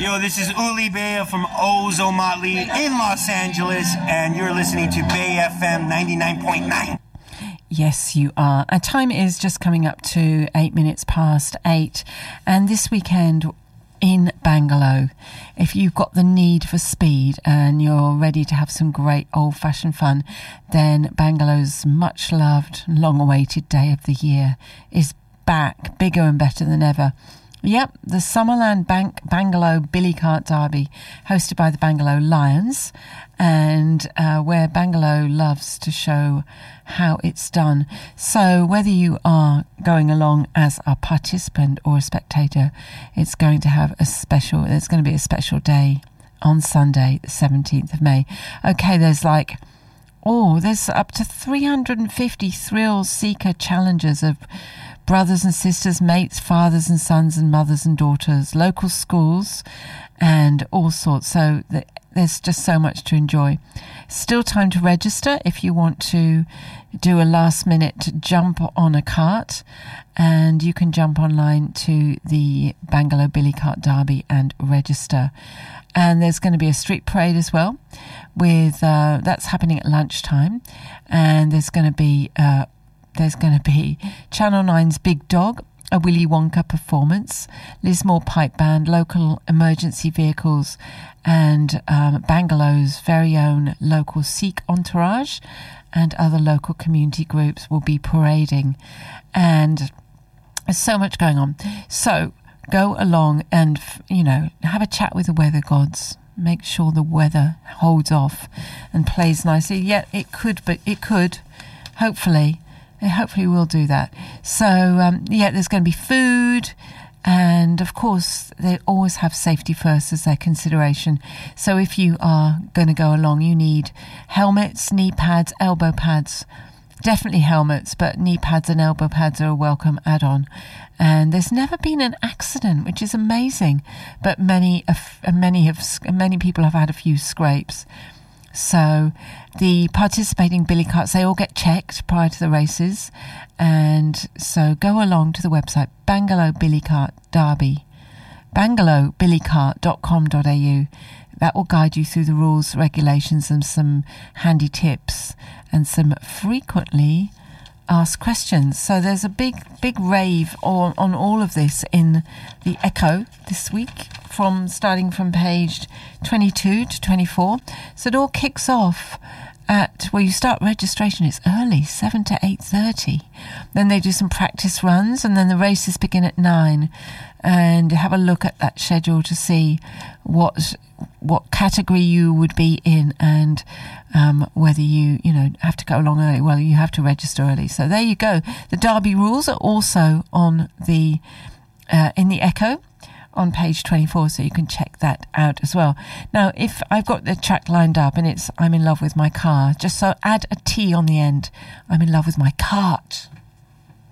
Yo, this is Uli Bea from Ozo Motley in Los Angeles, and you're listening to Bay FM 99.9. Yes, you are. Our time is just coming up to 8 minutes past 8, and this weekend in Bangalore, if you've got the need for speed and you're ready to have some great old-fashioned fun, then Bangalore's much-loved, long-awaited day of the year is back, bigger and better than ever. Yep, the Summerland Bangalore Billy Cart Derby, hosted by the Bangalore Lions, and where Bangalore loves to show how it's done. So whether you are going along as a participant or a spectator, it's going to be a special day on Sunday, the 17th of May. Okay, there's up to 350 thrill seeker challenges of brothers and sisters, mates, fathers and sons and mothers and daughters, local schools and all sorts. So there's just so much to enjoy. Still time to register if you want to do a last minute jump on a cart, and you can jump online to the Bangalore Billy Cart Derby and register. And there's going to be a street parade as well with that's happening at lunchtime, and there's going to be Channel 9's Big Dog, a Willy Wonka performance, Lismore Pipe Band, local emergency vehicles, and Bangalore's very own local Sikh entourage and other local community groups will be parading. And there's so much going on. So go along and, have a chat with the weather gods. Make sure the weather holds off and plays nicely. Yeah, it could. Hopefully we'll do that. So, there's going to be food, and of course they always have safety first as their consideration. So if you are going to go along, you need helmets, knee pads, elbow pads. Definitely helmets, but knee pads and elbow pads are a welcome add-on. And there's never been an accident, which is amazing, but many people have had a few scrapes. So the participating billy carts, they all get checked prior to the races. And so go along to the website, Bangalore Billy Cart Derby, bangalorebillycart.com.au. That will guide you through the rules, regulations, and some handy tips and some frequently asked questions. So there's a big rave on all of this in the Echo this week, starting from page 22 to 24. So it all kicks off you start registration. It's early, 7 to 8:30. Then they do some practice runs, and then the races begin at 9. And have a look at that schedule to see what category you would be in, and whether you have to go along early. Well, you have to register early. So there you go. The Derby rules are also on the in the Echo on page 24, so you can check that out as well. Now, if I've got the track lined up and it's I'm in love with my car, just so add a T on the end. I'm in love with my cart.